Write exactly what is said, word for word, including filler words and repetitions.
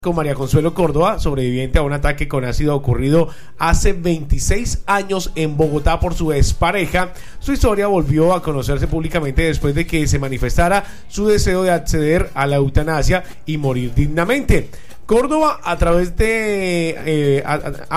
Con María Consuelo Córdoba, sobreviviente a un ataque con ácido ocurrido hace veintiséis años en Bogotá por su expareja. Su historia volvió a conocerse públicamente después de que se manifestara su deseo de acceder a la eutanasia y morir dignamente. Córdoba, a través de... Eh, a, a,